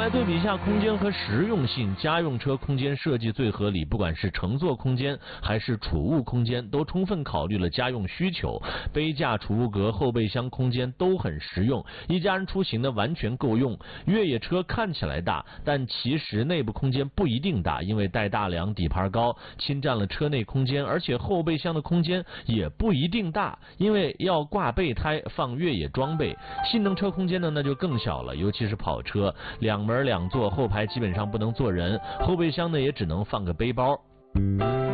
来对比一下空间和实用性，家用车空间设计最合理，不管是乘坐空间还是储物空间，都充分考虑了家用需求。杯架、储物格、后备箱空间都很实用，一家人出行呢完全够用。越野车看起来大，但其实内部空间不一定大，因为带大梁、底盘高，侵占了车内空间，而且后备箱的空间也不一定大，因为要挂备胎、放越野装备。性能车空间呢那就更小了，尤其是跑车，2门2座，后排基本上不能坐人，后备箱呢也只能放个背包。